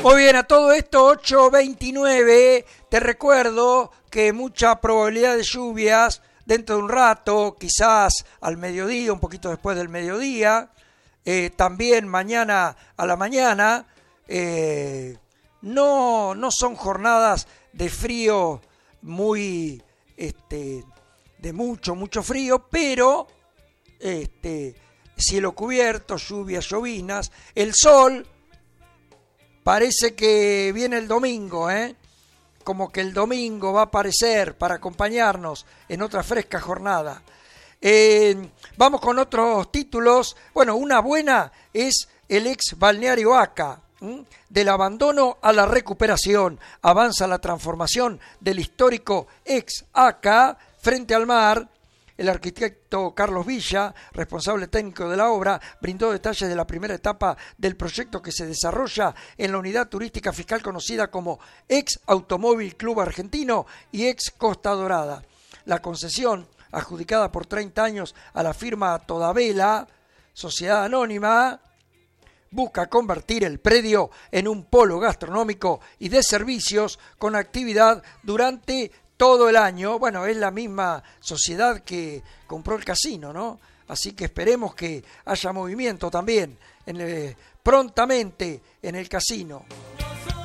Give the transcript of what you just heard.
Muy bien, a todo esto 8:29, te recuerdo que mucha probabilidad de lluvias dentro de un rato, quizás al mediodía, un poquito después del mediodía, también mañana a la mañana. No son jornadas de frío muy, de mucho frío, pero cielo cubierto, lluvias, llovinas, el sol parece que viene el domingo, como que el domingo va a aparecer para acompañarnos en otra fresca jornada. Vamos con otros títulos. Bueno, una buena es el ex balneario ACA. Del abandono a la recuperación, avanza la transformación del histórico ex ACA frente al mar. El arquitecto Carlos Villa, responsable técnico de la obra, brindó detalles de la primera etapa del proyecto que se desarrolla en la unidad turística fiscal conocida como Ex Automóvil Club Argentino y Ex Costa Dorada. La concesión, adjudicada por 30 años a la firma Todavela, sociedad anónima, busca convertir el predio en un polo gastronómico y de servicios con actividad durante todo el año. Bueno, es la misma sociedad que compró el casino, ¿no? Así que esperemos que haya movimiento también prontamente en el casino.